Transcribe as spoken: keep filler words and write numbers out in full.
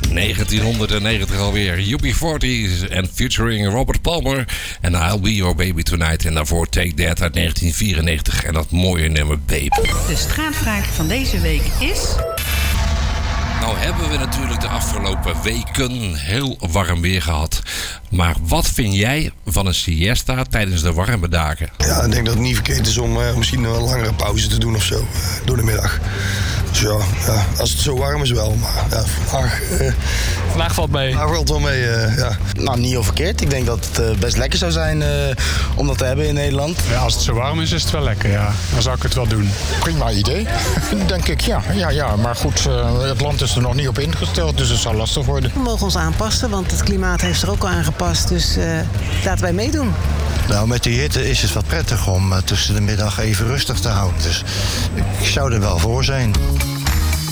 negentienhonderdnegentig alweer. U B veertig en featuring Robert Palmer. En I'll Be Your Baby Tonight. En daarvoor Take That uit negentien vierennegentig. En dat mooie nummer Babe. De straatvraag van deze week is... Nou hebben we natuurlijk de afgelopen weken heel warm weer gehad. Maar wat vind jij van een siesta tijdens de warme dagen? Ja, ik denk dat het niet verkeerd is om uh, misschien een langere pauze te doen of zo. Uh, door de middag. Dus ja, ja, als het zo warm is wel. Maar ja, vandaag... Uh, vandaag valt mee. Vandaag valt wel mee, uh, ja. Nou, niet heel verkeerd. Ik denk dat het uh, best lekker zou zijn uh, om dat te hebben in Nederland. Ja, als het zo warm is, is het wel lekker, ja. Dan zou ik het wel doen. Prima idee, denk ik, ja. ja, ja. Maar goed, uh, het land is er nog niet op ingesteld, dus het zal lastig worden. We mogen ons aanpassen, want het klimaat heeft er ook al aangepast. Dus uh, laten wij meedoen. Nou, met die hitte is het wel prettig om uh, tussen de middag even rustig te houden. Dus ik zou er wel voor zijn.